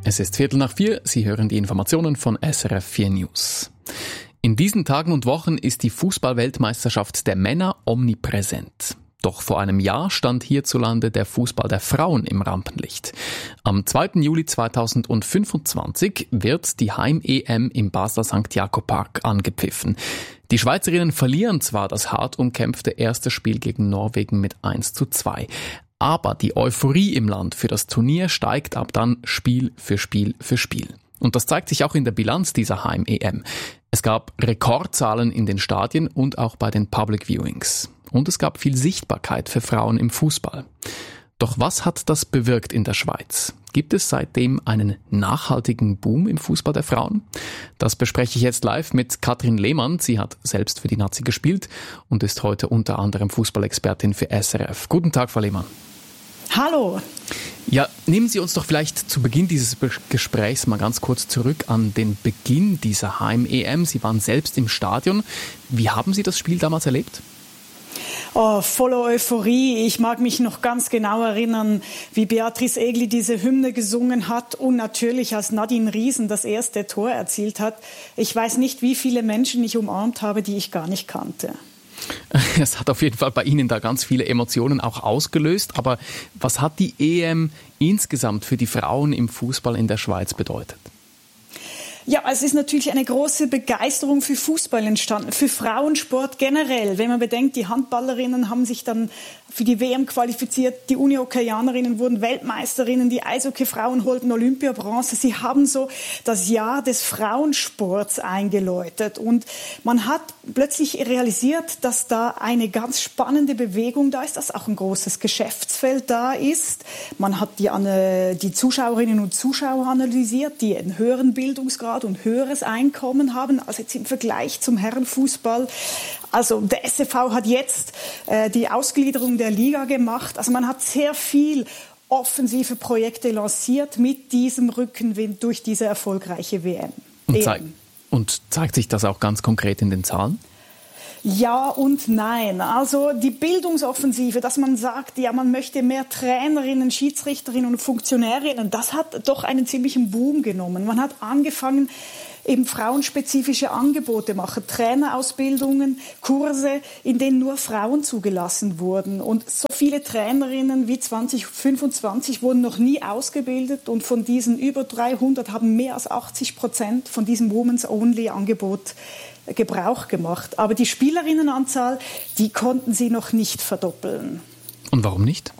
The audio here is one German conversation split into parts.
Es ist 3:15, Sie hören die Informationen von SRF 4 News. In diesen Tagen und Wochen ist die Fußball-Weltmeisterschaft der Männer omnipräsent. Doch vor einem Jahr stand hierzulande der Fußball der Frauen im Rampenlicht. Am 2. Juli 2025 wird die Heim-EM im Basler St. Jakob Park angepfiffen. Die Schweizerinnen verlieren zwar das hart umkämpfte erste Spiel gegen Norwegen mit 1:2. Aber die Euphorie im Land für das Turnier steigt ab dann Spiel für Spiel für Spiel. Und das zeigt sich auch in der Bilanz dieser Heim-EM. Es gab Rekordzahlen in den Stadien und auch bei den Public Viewings. Und es gab viel Sichtbarkeit für Frauen im Fußball. Doch was hat das bewirkt in der Schweiz? Gibt es seitdem einen nachhaltigen Boom im Fußball der Frauen? Das bespreche ich jetzt live mit Katrin Lehmann. Sie hat selbst für die Nazi gespielt und ist heute unter anderem Fußballexpertin für SRF. Guten Tag, Frau Lehmann. Hallo. Ja, nehmen Sie uns doch vielleicht zu Beginn dieses Gesprächs mal ganz kurz zurück an den Beginn dieser Heim-EM. Sie waren selbst im Stadion. Wie haben Sie das Spiel damals erlebt? Oh, voller Euphorie. Ich mag mich noch ganz genau erinnern, wie Beatrice Egli diese Hymne gesungen hat und natürlich als Nadine Riesen das erste Tor erzielt hat. Ich weiß nicht, wie viele Menschen ich umarmt habe, die ich gar nicht kannte. Es hat auf jeden Fall bei Ihnen da ganz viele Emotionen auch ausgelöst. Aber was hat die EM insgesamt für die Frauen im Fußball in der Schweiz bedeutet? Ja, es ist natürlich eine große Begeisterung für Fußball entstanden, für Frauensport generell. Wenn man bedenkt, die Handballerinnen haben sich dann für die WM qualifiziert, die Unihockeyanerinnen wurden Weltmeisterinnen, die Eishockey-Frauen holten Olympiabronze. Sie haben so das Jahr des Frauensports eingeläutet. Und man hat plötzlich realisiert, dass da eine ganz spannende Bewegung da ist, dass auch ein großes Geschäftsfeld da ist. Man hat die Zuschauerinnen und Zuschauer analysiert, die einen höheren Bildungsgrad und höheres Einkommen haben, als jetzt im Vergleich zum Herrenfußball. Also der SFV hat jetzt die Ausgliederung der Liga gemacht. Also man hat sehr viel offensive Projekte lanciert mit diesem Rückenwind durch diese erfolgreiche WM. Und zeigt sich das auch ganz konkret in den Zahlen? Ja und nein. Also die Bildungsoffensive, dass man sagt, ja, man möchte mehr Trainerinnen, Schiedsrichterinnen und Funktionärinnen, das hat doch einen ziemlichen Boom genommen. Man hat angefangen, eben frauenspezifische Angebote machen, Trainerausbildungen, Kurse, in denen nur Frauen zugelassen wurden. Und so viele Trainerinnen wie 2025 wurden noch nie ausgebildet und von diesen über 300 haben mehr als 80% von diesem Women's-Only-Angebot Gebrauch gemacht. Aber die Spielerinnenanzahl, die konnten sie noch nicht verdoppeln. Und warum nicht?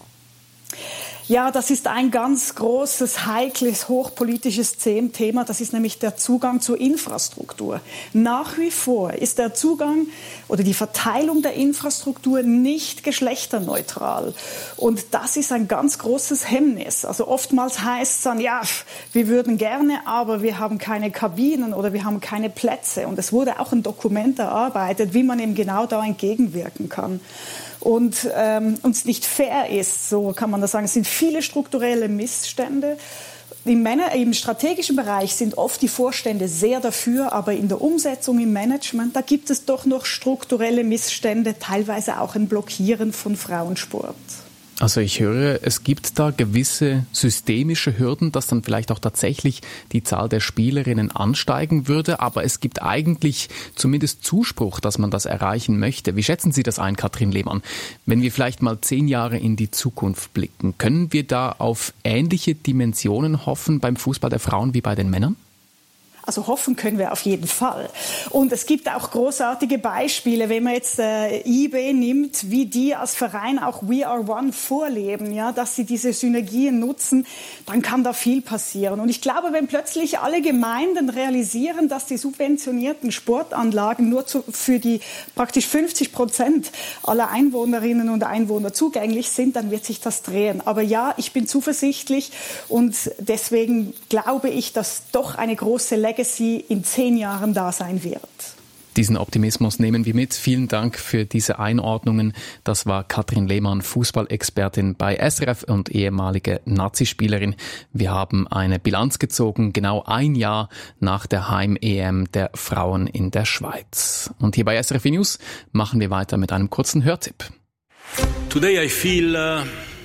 Ja, das ist ein ganz großes, heikles, hochpolitisches Thema. Das ist nämlich der Zugang zur Infrastruktur. Nach wie vor ist der Zugang oder die Verteilung der Infrastruktur nicht geschlechterneutral. Und das ist ein ganz großes Hemmnis. Also oftmals heißt es dann, ja, wir würden gerne, aber wir haben keine Kabinen oder wir haben keine Plätze. Und es wurde auch ein Dokument erarbeitet, wie man eben genau da entgegenwirken kann. Und uns nicht fair ist, so kann man das sagen. Es sind viele strukturelle Missstände. Im strategischen Bereich sind oft die Vorstände sehr dafür, aber in der Umsetzung, im Management, da gibt es doch noch strukturelle Missstände, teilweise auch ein Blockieren von Frauensport. Also ich höre, es gibt da gewisse systemische Hürden, dass dann vielleicht auch tatsächlich die Zahl der Spielerinnen ansteigen würde, aber es gibt eigentlich zumindest Zuspruch, dass man das erreichen möchte. Wie schätzen Sie das ein, Katrin Lehmann? Wenn wir vielleicht mal 10 Jahre in die Zukunft blicken, können wir da auf ähnliche Dimensionen hoffen beim Fußball der Frauen wie bei den Männern? Also hoffen können wir auf jeden Fall. Und es gibt auch großartige Beispiele, wenn man jetzt IB nimmt, wie die als Verein auch We Are One vorleben, ja, dass sie diese Synergien nutzen, dann kann da viel passieren. Und ich glaube, wenn plötzlich alle Gemeinden realisieren, dass die subventionierten Sportanlagen nur für die praktisch 50% aller Einwohnerinnen und Einwohner zugänglich sind, dann wird sich das drehen. Aber ja, ich bin zuversichtlich und deswegen glaube ich, dass doch eine große Legacy in 10 Jahren da sein wird. Diesen Optimismus nehmen wir mit. Vielen Dank für diese Einordnungen. Das war Katrin Lehmann, Fußballexpertin bei SRF und ehemalige Nazi-Spielerin. Wir haben eine Bilanz gezogen, genau ein Jahr nach der Heim-EM der Frauen in der Schweiz. Und hier bei SRF News machen wir weiter mit einem kurzen Hörtipp. Today I feel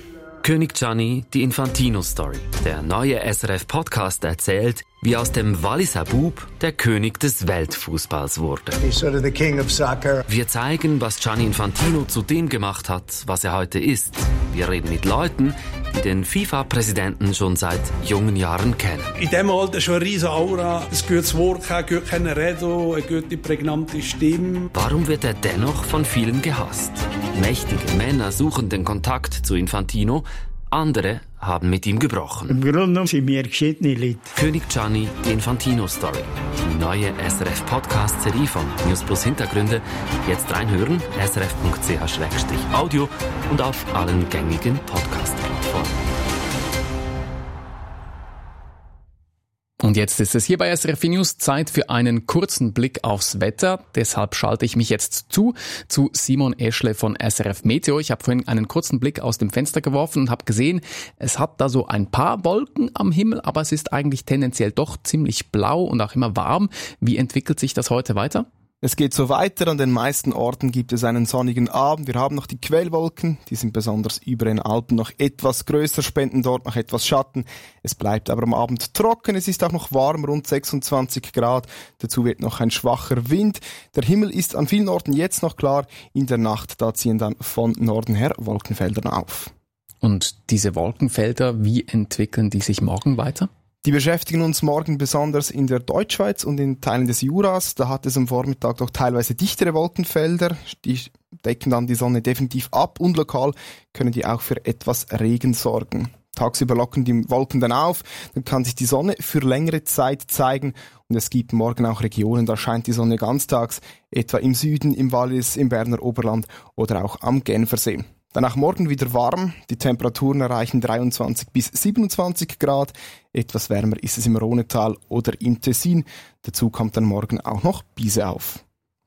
König Gianni, die Infantino-Story. Der neue SRF-Podcast erzählt, wie aus dem Walliser Bub der König des Weltfußballs wurde. He's sort of the king of soccer. Wir zeigen, was Gianni Infantino zu dem gemacht hat, was er heute ist. Wir reden mit Leuten, die den FIFA-Präsidenten schon seit jungen Jahren kennen. In diesem Alter schon eine riesige Aura, ein gutes Wort, ein gutes Reden, eine gute, prägnante Stimme. Warum wird er dennoch von vielen gehasst? Mächtige Männer suchen den Kontakt zu Infantino, andere haben mit ihm gebrochen. Im Grunde genommen sind wir geschiedene Leute. König Gianni, die Infantino-Story. Die neue SRF-Podcast-Serie von News Plus Hintergründe. Jetzt reinhören, srf.ch/audio und auf allen gängigen Podcast-Plattformen. Und jetzt ist es hier bei SRF News Zeit für einen kurzen Blick aufs Wetter. Deshalb schalte ich mich jetzt zu Simon Eschle von SRF Meteo. Ich habe vorhin einen kurzen Blick aus dem Fenster geworfen und habe gesehen, es hat da so ein paar Wolken am Himmel, aber es ist eigentlich tendenziell doch ziemlich blau und auch immer warm. Wie entwickelt sich das heute weiter? Es geht so weiter, an den meisten Orten gibt es einen sonnigen Abend. Wir haben noch die Quellwolken, die sind besonders über den Alpen noch etwas größer, spenden dort noch etwas Schatten. Es bleibt aber am Abend trocken, es ist auch noch warm, rund 26 Grad. Dazu wird noch ein schwacher Wind. Der Himmel ist an vielen Orten jetzt noch klar, in der Nacht da ziehen dann von Norden her Wolkenfelder auf. Und diese Wolkenfelder, wie entwickeln die sich morgen weiter? Die beschäftigen uns morgen besonders in der Deutschschweiz und in Teilen des Juras. Da hat es am Vormittag doch teilweise dichtere Wolkenfelder. Die decken dann die Sonne definitiv ab und lokal können die auch für etwas Regen sorgen. Tagsüber lockern die Wolken dann auf, dann kann sich die Sonne für längere Zeit zeigen und es gibt morgen auch Regionen, da scheint die Sonne ganztags, etwa im Süden, im Wallis, im Berner Oberland oder auch am Genfersee. Danach morgen wieder warm, die Temperaturen erreichen 23 bis 27 Grad, etwas wärmer ist es im Rhonetal oder im Tessin, dazu kommt dann morgen auch noch Biese auf.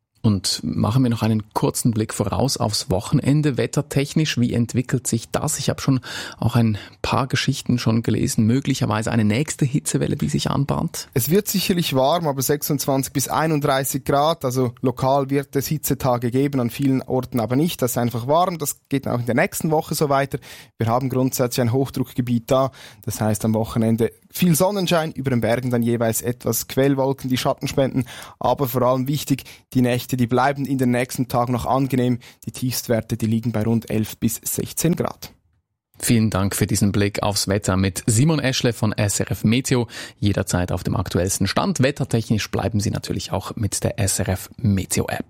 Und machen wir noch einen kurzen Blick voraus aufs Wochenende, wettertechnisch. Wie entwickelt sich das? Ich habe schon auch ein paar Geschichten schon gelesen, möglicherweise eine nächste Hitzewelle, die sich anbahnt. Es wird sicherlich warm, aber 26 bis 31 Grad, also lokal wird es Hitzetage geben, an vielen Orten aber nicht. Das ist einfach warm, das geht auch in der nächsten Woche so weiter. Wir haben grundsätzlich ein Hochdruckgebiet da, das heißt am Wochenende viel Sonnenschein, über den Bergen dann jeweils etwas Quellwolken, die Schatten spenden, aber vor allem wichtig, die Nächte, die bleiben in den nächsten Tagen noch angenehm. Die Tiefstwerte, die liegen bei rund 11 bis 16 Grad. Vielen Dank für diesen Blick aufs Wetter mit Simon Eschle von SRF Meteo. Jederzeit auf dem aktuellsten Stand. Wettertechnisch bleiben Sie natürlich auch mit der SRF Meteo App.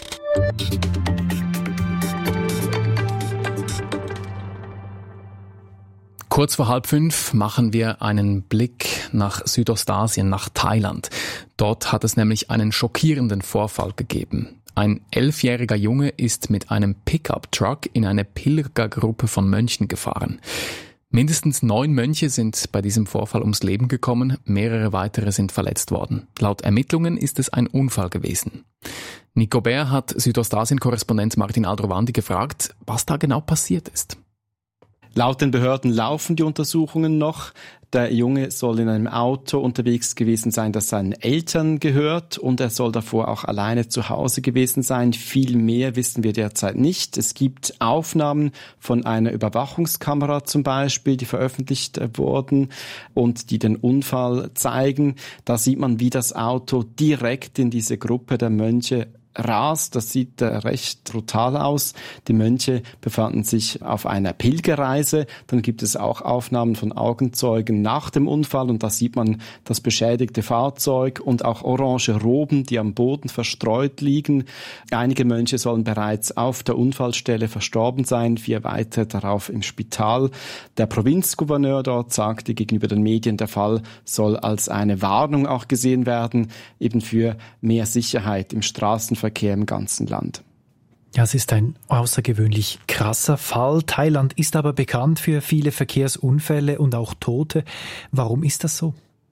Kurz vor 4:30 machen wir einen Blick nach Südostasien, nach Thailand. Dort hat es nämlich einen schockierenden Vorfall gegeben. Ein 11-jähriger Junge ist mit einem Pickup-Truck in eine Pilgergruppe von Mönchen gefahren. Mindestens 9 Mönche sind bei diesem Vorfall ums Leben gekommen, mehrere weitere sind verletzt worden. Laut Ermittlungen ist es ein Unfall gewesen. Nico Bär hat Südostasien-Korrespondent Martin Aldrovandi gefragt, was da genau passiert ist. Laut den Behörden laufen die Untersuchungen noch. Der Junge soll in einem Auto unterwegs gewesen sein, das seinen Eltern gehört, und er soll davor auch alleine zu Hause gewesen sein. Viel mehr wissen wir derzeit nicht. Es gibt Aufnahmen von einer Überwachungskamera zum Beispiel, die veröffentlicht wurden und die den Unfall zeigen. Da sieht man, wie das Auto direkt in diese Gruppe der Mönche rast. Das sieht recht brutal aus. Die Mönche befanden sich auf einer Pilgerreise. Dann gibt es auch Aufnahmen von Augenzeugen nach dem Unfall und da sieht man das beschädigte Fahrzeug und auch orange Roben, die am Boden verstreut liegen. Einige Mönche sollen bereits auf der Unfallstelle verstorben sein, 4 weitere darauf im Spital. Der Provinzgouverneur dort sagte gegenüber den Medien, der Fall soll als eine Warnung auch gesehen werden, eben für mehr Sicherheit im Straßenverkehr im ganzen Land. Ja, es ist ein außergewöhnlich krasser Fall. Thailand ist aber bekannt für viele Verkehrsunfälle und auch Tote. Warum ist das so?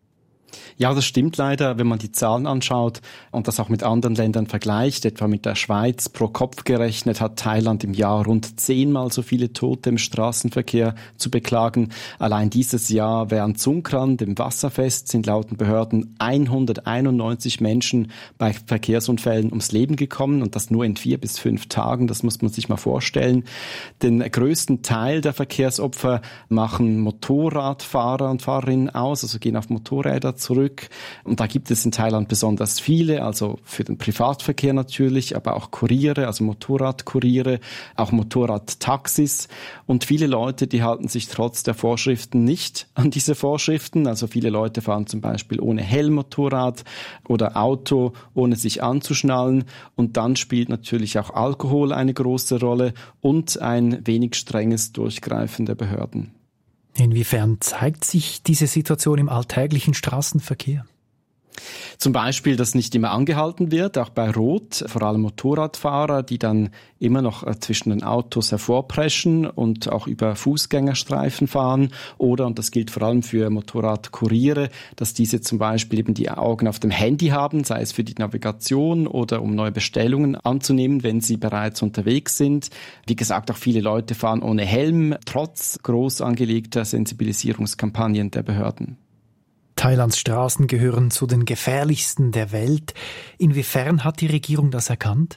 Ja, das stimmt leider, wenn man die Zahlen anschaut und das auch mit anderen Ländern vergleicht, etwa mit der Schweiz. Pro Kopf gerechnet hat Thailand im Jahr rund 10-mal so viele Tote im Straßenverkehr zu beklagen. Allein dieses Jahr während Songkran, dem Wasserfest, sind laut den Behörden 191 Menschen bei Verkehrsunfällen ums Leben gekommen und das nur in 4 bis 5 Tagen. Das muss man sich mal vorstellen. Den größten Teil der Verkehrsopfer machen Motorradfahrer und Fahrerinnen aus, also gehen auf Motorräder zurück. Und da gibt es in Thailand besonders viele, also für den Privatverkehr natürlich, aber auch Kuriere, also Motorradkuriere, auch Motorradtaxis. Und viele Leute, die halten sich trotz der Vorschriften nicht an diese Vorschriften. Also viele Leute fahren zum Beispiel ohne Helm Motorrad oder Auto, ohne sich anzuschnallen. Und dann spielt natürlich auch Alkohol eine große Rolle und ein wenig strenges Durchgreifen der Behörden. Inwiefern zeigt sich diese Situation im alltäglichen Straßenverkehr? Zum Beispiel, dass nicht immer angehalten wird, auch bei Rot, vor allem Motorradfahrer, die dann immer noch zwischen den Autos hervorpreschen und auch über Fußgängerstreifen fahren. Oder, und das gilt vor allem für Motorradkuriere, dass diese zum Beispiel eben die Augen auf dem Handy haben, sei es für die Navigation oder um neue Bestellungen anzunehmen, wenn sie bereits unterwegs sind. Wie gesagt, auch viele Leute fahren ohne Helm, trotz groß angelegter Sensibilisierungskampagnen der Behörden. Thailands Straßen gehören zu den gefährlichsten der Welt. Inwiefern hat die Regierung das erkannt?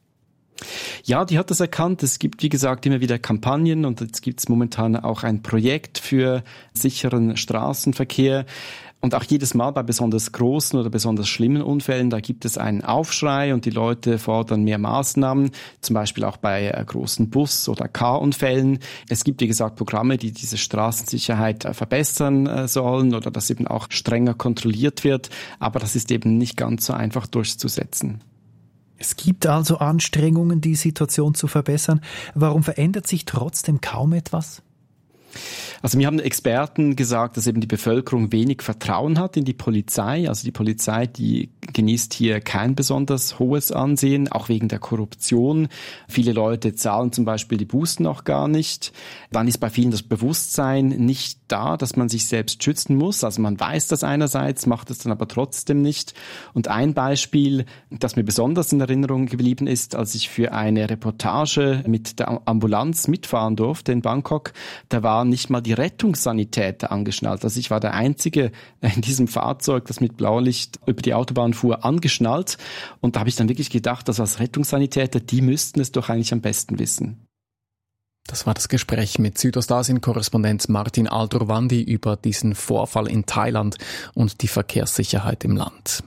Ja, die hat das erkannt. Es gibt, wie gesagt, immer wieder Kampagnen und jetzt gibt es momentan auch ein Projekt für sicheren Straßenverkehr. Und auch jedes Mal bei besonders großen oder besonders schlimmen Unfällen, da gibt es einen Aufschrei und die Leute fordern mehr Maßnahmen, zum Beispiel auch bei großen Bus- oder Car-Unfällen. Es gibt, wie gesagt, Programme, die diese Straßensicherheit verbessern sollen oder dass eben auch strenger kontrolliert wird, aber das ist eben nicht ganz so einfach durchzusetzen. Es gibt also Anstrengungen, die Situation zu verbessern. Warum verändert sich trotzdem kaum etwas? Also mir haben Experten gesagt, dass eben die Bevölkerung wenig Vertrauen hat in die Polizei. Also die Polizei, die genießt hier kein besonders hohes Ansehen, auch wegen der Korruption. Viele Leute zahlen zum Beispiel die Bußen auch gar nicht. Dann ist bei vielen das Bewusstsein nicht da, dass man sich selbst schützen muss. Also man weiß das einerseits, macht es dann aber trotzdem nicht. Und ein Beispiel, das mir besonders in Erinnerung geblieben ist, als ich für eine Reportage mit der Ambulanz mitfahren durfte in Bangkok, da war nicht mal die Rettungssanitäter angeschnallt. Also ich war der Einzige in diesem Fahrzeug, das mit Blaulicht über die Autobahn fuhr, angeschnallt. Und da habe ich dann wirklich gedacht, dass als Rettungssanitäter, die müssten es doch eigentlich am besten wissen. Das war das Gespräch mit Südostasien-Korrespondent Martin Aldrovandi über diesen Vorfall in Thailand und die Verkehrssicherheit im Land.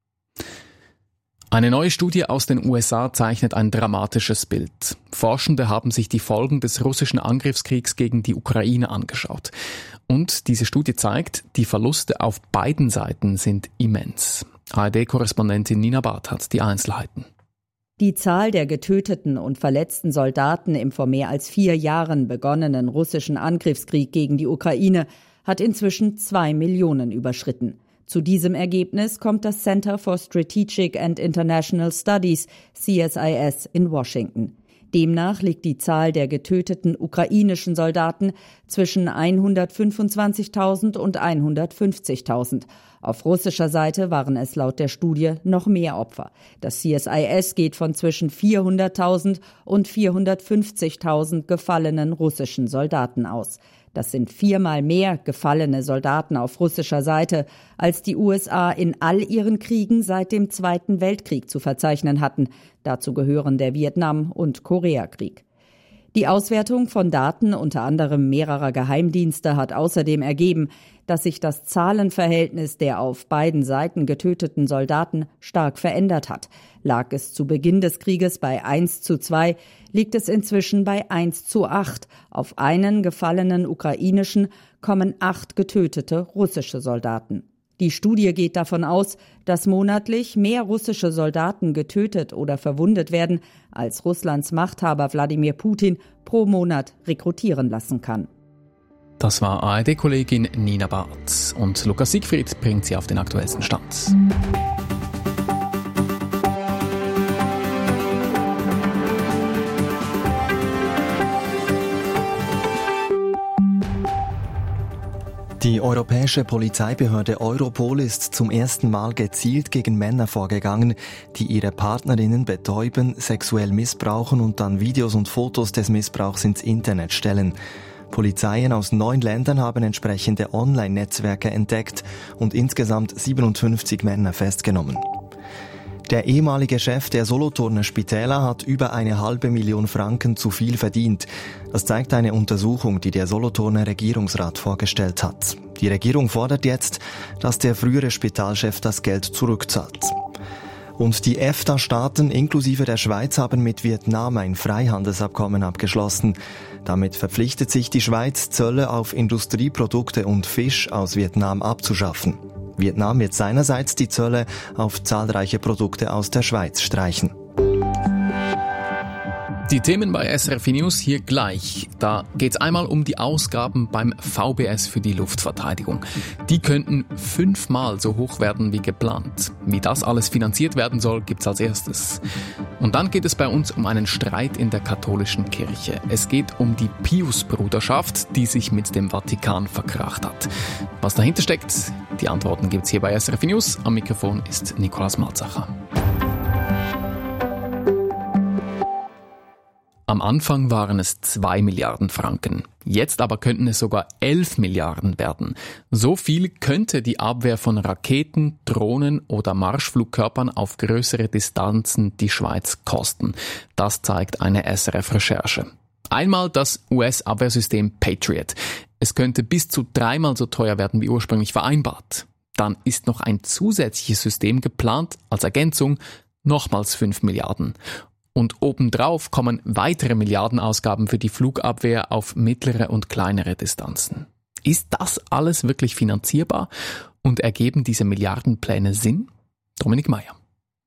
Eine neue Studie aus den USA zeichnet ein dramatisches Bild. Forschende haben sich die Folgen des russischen Angriffskriegs gegen die Ukraine angeschaut. Und diese Studie zeigt, die Verluste auf beiden Seiten sind immens. ARD-Korrespondentin Nina Barth hat die Einzelheiten. Die Zahl der getöteten und verletzten Soldaten im vor mehr als 4 Jahren begonnenen russischen Angriffskrieg gegen die Ukraine hat inzwischen 2 Millionen überschritten. Zu diesem Ergebnis kommt das Center for Strategic and International Studies, CSIS, in Washington. Demnach liegt die Zahl der getöteten ukrainischen Soldaten zwischen 125.000 und 150.000. Auf russischer Seite waren es laut der Studie noch mehr Opfer. Das CSIS geht von zwischen 400.000 und 450.000 gefallenen russischen Soldaten aus. Das sind 4-mal mehr gefallene Soldaten auf russischer Seite, als die USA in all ihren Kriegen seit dem Zweiten Weltkrieg zu verzeichnen hatten. Dazu gehören der Vietnam- und Koreakrieg. Die Auswertung von Daten unter anderem mehrerer Geheimdienste hat außerdem ergeben, dass sich das Zahlenverhältnis der auf beiden Seiten getöteten Soldaten stark verändert hat. Lag es zu Beginn des Krieges bei 1:2, liegt es inzwischen bei 1:8. Auf einen gefallenen ukrainischen kommen 8 getötete russische Soldaten. Die Studie geht davon aus, dass monatlich mehr russische Soldaten getötet oder verwundet werden, als Russlands Machthaber Wladimir Putin pro Monat rekrutieren lassen kann. Das war ARD-Kollegin Nina Barth und Lukas Siegfried bringt sie auf den aktuellsten Stand. Die europäische Polizeibehörde Europol ist zum ersten Mal gezielt gegen Männer vorgegangen, die ihre Partnerinnen betäuben, sexuell missbrauchen und dann Videos und Fotos des Missbrauchs ins Internet stellen. Polizeien aus 9 Ländern haben entsprechende Online-Netzwerke entdeckt und insgesamt 57 Männer festgenommen. Der ehemalige Chef der Solothurner Spitäler hat über 500.000 Franken zu viel verdient. Das zeigt eine Untersuchung, die der Solothurner Regierungsrat vorgestellt hat. Die Regierung fordert jetzt, dass der frühere Spitalchef das Geld zurückzahlt. Und die EFTA-Staaten inklusive der Schweiz haben mit Vietnam ein Freihandelsabkommen abgeschlossen. Damit verpflichtet sich die Schweiz, Zölle auf Industrieprodukte und Fisch aus Vietnam abzuschaffen. Vietnam wird seinerseits die Zölle auf zahlreiche Produkte aus der Schweiz streichen. Die Themen bei SRF News hier gleich. Da geht's einmal um die Ausgaben beim VBS für die Luftverteidigung. Die könnten 5-mal so hoch werden wie geplant. Wie das alles finanziert werden soll, gibt's als erstes. Und dann geht es bei uns um einen Streit in der katholischen Kirche. Es geht um die Pius-Bruderschaft, die sich mit dem Vatikan verkracht hat. Was dahinter steckt, die Antworten gibt's hier bei SRF News. Am Mikrofon ist Nikolaus Malzacher. Am Anfang waren es 2 Milliarden Franken. Jetzt aber könnten es sogar 11 Milliarden werden. So viel könnte die Abwehr von Raketen, Drohnen oder Marschflugkörpern auf größere Distanzen die Schweiz kosten. Das zeigt eine SRF-Recherche. Einmal das US-Abwehrsystem Patriot. Es könnte bis zu 3-mal so teuer werden wie ursprünglich vereinbart. Dann ist noch ein zusätzliches System geplant, als Ergänzung nochmals 5 Milliarden. Und obendrauf kommen weitere Milliardenausgaben für die Flugabwehr auf mittlere und kleinere Distanzen. Ist das alles wirklich finanzierbar? Und ergeben diese Milliardenpläne Sinn? Dominik Meier.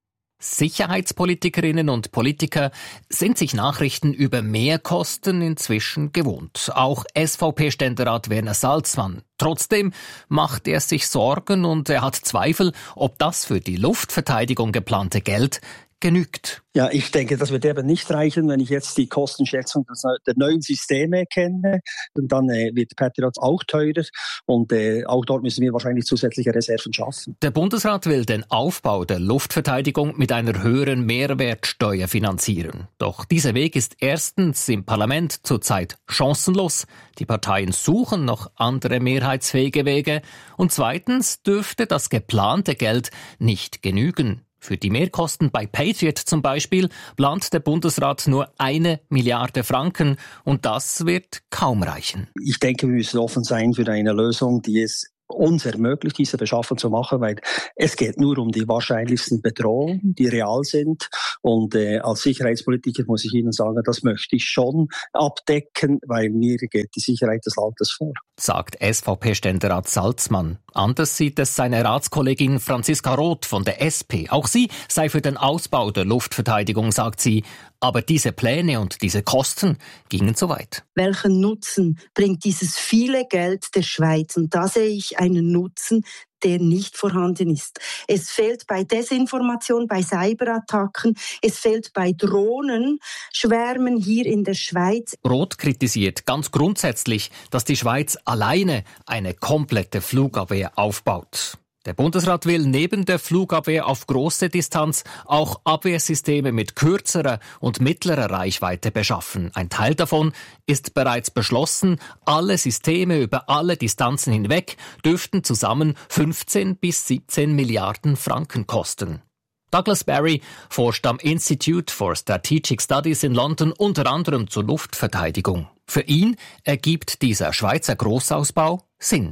Sicherheitspolitikerinnen und Politiker sind sich Nachrichten über Mehrkosten inzwischen gewohnt. Auch SVP-Ständerat Werner Salzmann. Trotzdem macht er sich Sorgen und er hat Zweifel, ob das für die Luftverteidigung geplante Geld genügt. Ja, ich denke, das wird eben nicht reichen, wenn ich jetzt die Kostenschätzung der neuen Systeme kenne. Und dann wird Patriot auch teurer und auch dort müssen wir wahrscheinlich zusätzliche Reserven schaffen. Der Bundesrat will den Aufbau der Luftverteidigung mit einer höheren Mehrwertsteuer finanzieren. Doch dieser Weg ist erstens im Parlament zurzeit chancenlos. Die Parteien suchen noch andere mehrheitsfähige Wege. Und zweitens dürfte das geplante Geld nicht genügen. Für die Mehrkosten bei Patriot zum Beispiel plant der Bundesrat nur 1 Milliarde Franken und das wird kaum reichen. Ich denke, wir müssen offen sein für eine Lösung, die es uns ermöglicht, diese Beschaffung zu machen, weil es geht nur um die wahrscheinlichsten Bedrohungen, die real sind. Und als Sicherheitspolitiker muss ich Ihnen sagen, das möchte ich schon abdecken, weil mir geht die Sicherheit des Landes vor. Sagt SVP-Ständerat Salzmann. Anders sieht es seine Ratskollegin Franziska Roth von der SP. Auch sie sei für den Ausbau der Luftverteidigung, sagt sie. Aber diese Pläne und diese Kosten gingen zu weit. Welchen Nutzen bringt dieses viele Geld der Schweiz? Und da sehe ich einen Nutzen, der nicht vorhanden ist. Es fehlt bei Desinformation, bei Cyberattacken, es fehlt bei Drohnenschwärmen hier in der Schweiz. Roth kritisiert ganz grundsätzlich, dass die Schweiz alleine eine komplette Flugabwehr aufbaut. Der Bundesrat will neben der Flugabwehr auf große Distanz auch Abwehrsysteme mit kürzerer und mittlerer Reichweite beschaffen. Ein Teil davon ist bereits beschlossen. Alle Systeme über alle Distanzen hinweg dürften zusammen 15 bis 17 Milliarden Franken kosten. Douglas Barry forscht am Institute for Strategic Studies in London unter anderem zur Luftverteidigung. Für ihn ergibt dieser Schweizer Großausbau Sinn.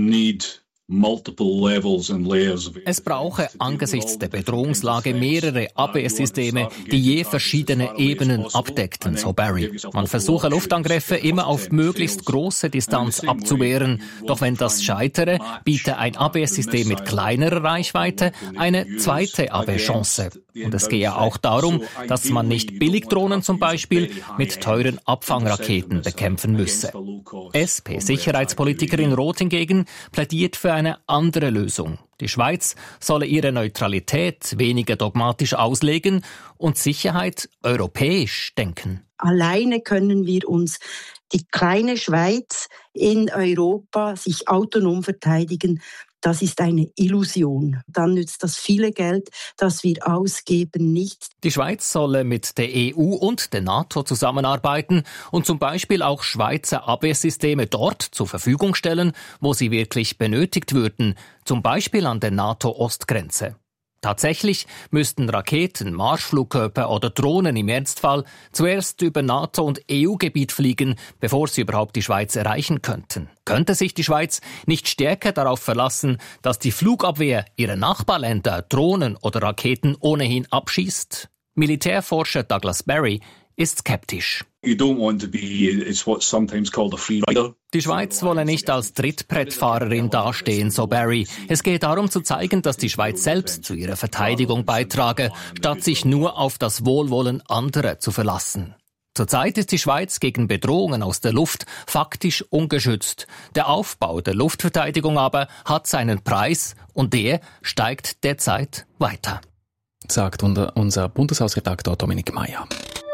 Es brauche angesichts der Bedrohungslage mehrere Abwehrsysteme, die je verschiedene Ebenen abdeckten, so Barry. Man versuche Luftangriffe immer auf möglichst große Distanz abzuwehren. Doch wenn das scheitere, biete ein Abwehrsystem mit kleinerer Reichweite eine zweite Abwehrchance. Und es gehe auch darum, dass man nicht Billigdrohnen zum Beispiel mit teuren Abfangraketen bekämpfen müsse. SP-Sicherheitspolitikerin Roth hingegen plädiert für eine andere Lösung. Die Schweiz solle ihre Neutralität weniger dogmatisch auslegen und Sicherheit europäisch denken. Alleine können wir uns die kleine Schweiz in Europa sich autonom verteidigen, das ist eine Illusion. Dann nützt das viele Geld, das wir ausgeben, nichts. Die Schweiz solle mit der EU und der NATO zusammenarbeiten und zum Beispiel auch Schweizer Abwehrsysteme dort zur Verfügung stellen, wo sie wirklich benötigt würden, zum Beispiel an der NATO-Ostgrenze. Tatsächlich müssten Raketen, Marschflugkörper oder Drohnen im Ernstfall zuerst über NATO- und EU-Gebiet fliegen, bevor sie überhaupt die Schweiz erreichen könnten. Könnte sich die Schweiz nicht stärker darauf verlassen, dass die Flugabwehr ihrer Nachbarländer Drohnen oder Raketen ohnehin abschießt? Militärforscher Douglas Berry ist skeptisch. You don't want to be, it's what's sometimes called a free rider. Die Schweiz wolle nicht als Trittbrettfahrerin dastehen, so Barry. Es geht darum zu zeigen, dass die Schweiz selbst zu ihrer Verteidigung beitrage, statt sich nur auf das Wohlwollen anderer zu verlassen. Zurzeit ist die Schweiz gegen Bedrohungen aus der Luft faktisch ungeschützt. Der Aufbau der Luftverteidigung aber hat seinen Preis und der steigt derzeit weiter. Sagt unser Bundeshausredaktor Dominik Mayer.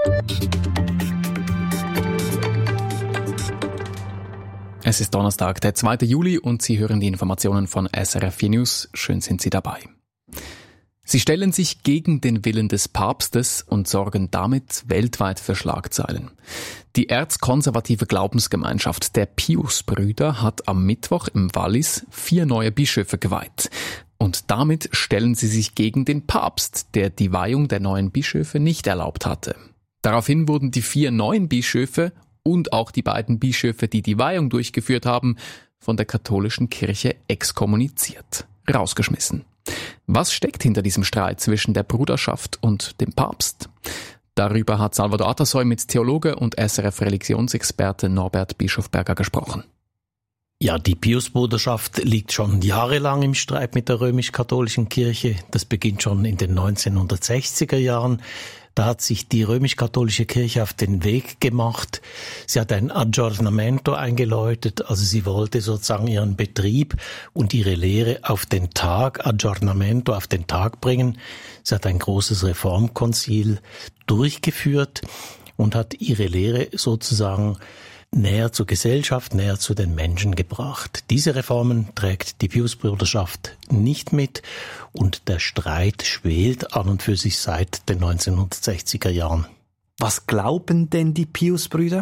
Es ist Donnerstag, der 2. Juli und Sie hören die Informationen von SRF 4 News. Schön sind Sie dabei. Sie stellen sich gegen den Willen des Papstes und sorgen damit weltweit für Schlagzeilen. Die erzkonservative Glaubensgemeinschaft der Pius-Brüder hat am Mittwoch im Wallis 4 neue Bischöfe geweiht. Und damit stellen sie sich gegen den Papst, der die Weihung der neuen Bischöfe nicht erlaubt hatte. Daraufhin wurden die 4 neuen Bischöfe und auch die beiden Bischöfe, die die Weihung durchgeführt haben, von der katholischen Kirche exkommuniziert, rausgeschmissen. Was steckt hinter diesem Streit zwischen der Bruderschaft und dem Papst? Darüber hat Salvador Atasoy mit Theologe und SRF-Religionsexperte Norbert Bischofberger gesprochen. Ja, die Pius-Bruderschaft liegt schon jahrelang im Streit mit der römisch-katholischen Kirche. Das beginnt schon in den 1960er Jahren. Da hat sich die römisch-katholische Kirche auf den Weg gemacht. Sie hat ein Aggiornamento eingeläutet, also sie wollte sozusagen ihren Betrieb und ihre Lehre auf den Tag, Aggiornamento auf den Tag bringen. Sie hat ein großes Reformkonzil durchgeführt und hat ihre Lehre sozusagen näher zur Gesellschaft, näher zu den Menschen gebracht. Diese Reformen trägt die Pius-Bruderschaft nicht mit und der Streit schwelt an und für sich seit den 1960er Jahren. Was glauben denn die Pius-Brüder?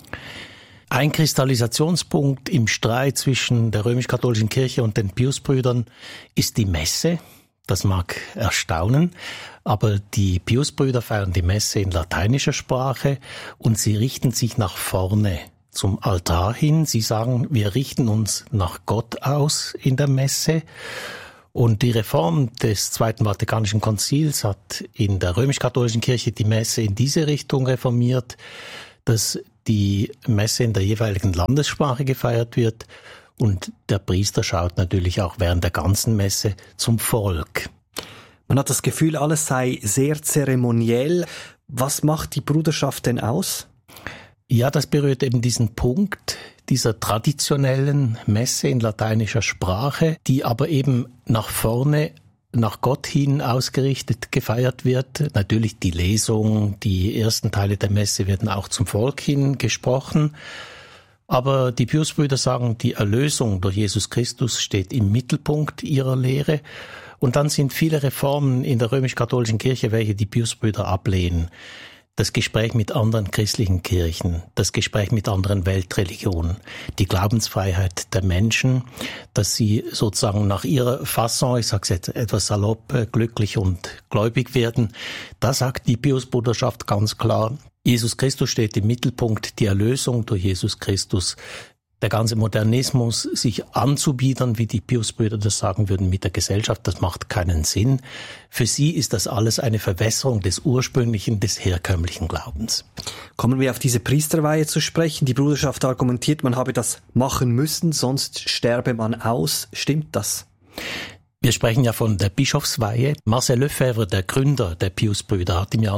Ein Kristallisationspunkt im Streit zwischen der römisch-katholischen Kirche und den Pius-Brüdern ist die Messe. Das mag erstaunen, aber die Pius-Brüder feiern die Messe in lateinischer Sprache und sie richten sich nach vorne zum Altar hin. Sie sagen, wir richten uns nach Gott aus in der Messe. Und die Reform des Zweiten Vatikanischen Konzils hat in der römisch-katholischen Kirche die Messe in diese Richtung reformiert, dass die Messe in der jeweiligen Landessprache gefeiert wird. Und der Priester schaut natürlich auch während der ganzen Messe zum Volk. Man hat das Gefühl, alles sei sehr zeremoniell. Was macht die Bruderschaft denn aus? Ja, das berührt eben diesen Punkt dieser traditionellen Messe in lateinischer Sprache, die aber eben nach vorne, nach Gott hin ausgerichtet gefeiert wird. Natürlich die Lesung, die ersten Teile der Messe werden auch zum Volk hin gesprochen. Aber die Pius-Brüder sagen, die Erlösung durch Jesus Christus steht im Mittelpunkt ihrer Lehre. Und dann sind viele Reformen in der römisch-katholischen Kirche, welche die Pius-Brüder ablehnen. Das Gespräch mit anderen christlichen Kirchen, das Gespräch mit anderen Weltreligionen, die Glaubensfreiheit der Menschen, dass sie sozusagen nach ihrer Fasson, ich sage es jetzt etwas salopp, glücklich und gläubig werden. Da sagt die Pius-Bruderschaft ganz klar, Jesus Christus steht im Mittelpunkt, die Erlösung durch Jesus Christus. Der ganze Modernismus, sich anzubiedern, wie die Pius-Brüder das sagen würden, mit der Gesellschaft, das macht keinen Sinn. Für sie ist das alles eine Verwässerung des ursprünglichen, des herkömmlichen Glaubens. Kommen wir auf diese Priesterweihe zu sprechen. Die Bruderschaft argumentiert, man habe das machen müssen, sonst sterbe man aus. Stimmt das? Wir sprechen ja von der Bischofsweihe. Marcel Lefebvre, der Gründer der Pius-Brüder, hat im Jahr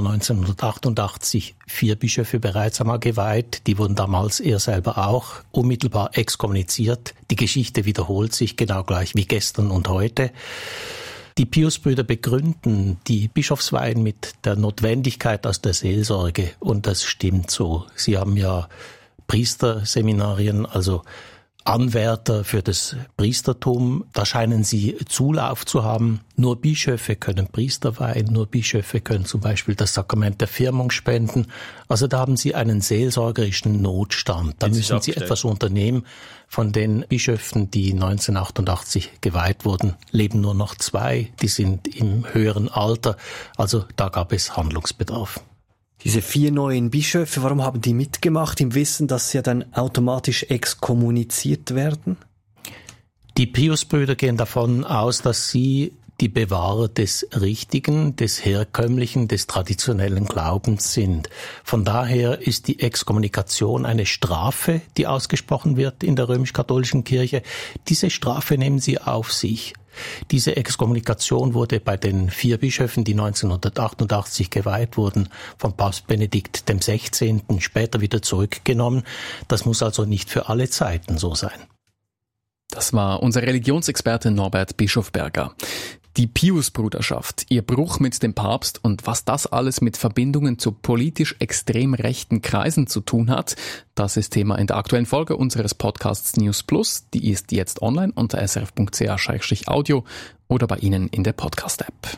1988 4 Bischöfe bereits einmal geweiht. Die wurden damals, er selber auch, unmittelbar exkommuniziert. Die Geschichte wiederholt sich genau gleich wie gestern und heute. Die Pius-Brüder begründen die Bischofsweihen mit der Notwendigkeit aus der Seelsorge. Und das stimmt so. Sie haben ja Priesterseminarien, also Anwärter für das Priestertum. Da scheinen sie Zulauf zu haben. Nur Bischöfe können Priester weihen, nur Bischöfe können zum Beispiel das Sakrament der Firmung spenden. Also da haben sie einen seelsorgerischen Notstand. Da müssen sie etwas unternehmen. Von den Bischöfen, die 1988 geweiht wurden, leben nur noch 2. Die sind im höheren Alter. Also da gab es Handlungsbedarf. Diese 4 neuen Bischöfe, warum haben die mitgemacht, im Wissen, dass sie dann automatisch exkommuniziert werden? Die Piusbrüder gehen davon aus, dass sie die Bewahrer des Richtigen, des Herkömmlichen, des traditionellen Glaubens sind. Von daher ist die Exkommunikation eine Strafe, die ausgesprochen wird in der römisch-katholischen Kirche. Diese Strafe nehmen sie auf sich. Diese Exkommunikation wurde bei den 4 Bischöfen, die 1988 geweiht wurden, von Papst Benedikt XVI. Später wieder zurückgenommen. Das muss also nicht für alle Zeiten so sein. Das war unser Religionsexperte Norbert Bischofberger. Die Piusbruderschaft, ihr Bruch mit dem Papst und was das alles mit Verbindungen zu politisch extrem rechten Kreisen zu tun hat, das ist Thema in der aktuellen Folge unseres Podcasts News Plus. Die ist jetzt online unter srf.ch/audio oder bei Ihnen in der Podcast-App.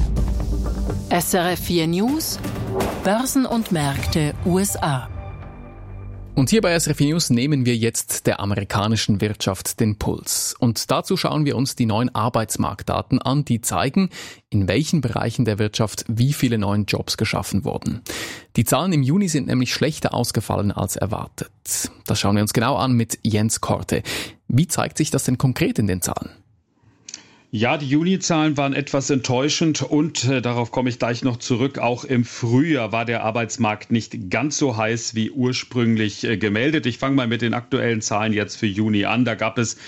SRF 4 News, Börsen und Märkte USA. Und hier bei SRF News nehmen wir jetzt der amerikanischen Wirtschaft den Puls. Und dazu schauen wir uns die neuen Arbeitsmarktdaten an, die zeigen, in welchen Bereichen der Wirtschaft wie viele neuen Jobs geschaffen wurden. Die Zahlen im Juni sind nämlich schlechter ausgefallen als erwartet. Das schauen wir uns genau an mit Jens Korte. Wie zeigt sich das denn konkret in den Zahlen? Ja, die Juni-Zahlen waren etwas enttäuschend und darauf komme ich gleich noch zurück. Auch im Frühjahr war der Arbeitsmarkt nicht ganz so heiß wie ursprünglich gemeldet. Ich fange mal mit den aktuellen Zahlen jetzt für Juni an. Da gab es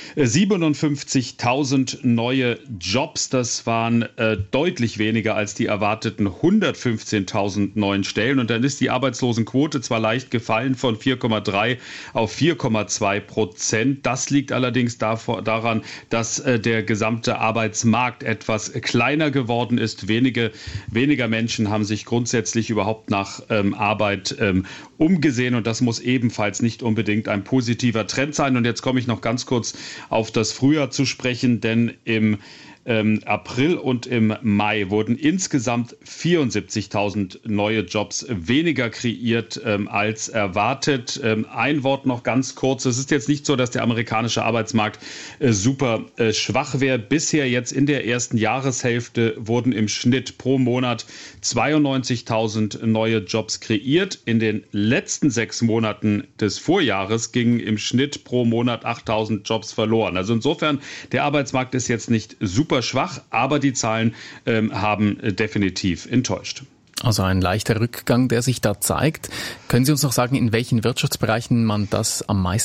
57.000 neue Jobs. Das waren deutlich weniger als die erwarteten 115.000 neuen Stellen. Und dann ist die Arbeitslosenquote zwar leicht gefallen von 4,3 auf 4,2%. Das liegt allerdings daran, dass der gesamte Arbeitsmarkt etwas kleiner geworden ist. Weniger Menschen haben sich grundsätzlich überhaupt nach Arbeit umgesehen. Und das muss ebenfalls nicht unbedingt ein positiver Trend sein. Und jetzt komme ich noch ganz kurz auf das Frühjahr zu sprechen, denn im April und im Mai wurden insgesamt 74.000 neue Jobs weniger kreiert als erwartet. Ein Wort noch ganz kurz. Es ist jetzt nicht so, dass der amerikanische Arbeitsmarkt super schwach wäre. Bisher jetzt in der ersten Jahreshälfte wurden im Schnitt pro Monat 92.000 neue Jobs kreiert. In den letzten 6 Monaten des Vorjahres gingen im Schnitt pro Monat 8.000 Jobs verloren. Also insofern, der Arbeitsmarkt ist jetzt nicht super schwach, aber die Zahlen haben definitiv enttäuscht. Also ein leichter Rückgang, der sich da zeigt. Können Sie uns noch sagen, in welchen Wirtschaftsbereichen man das am meisten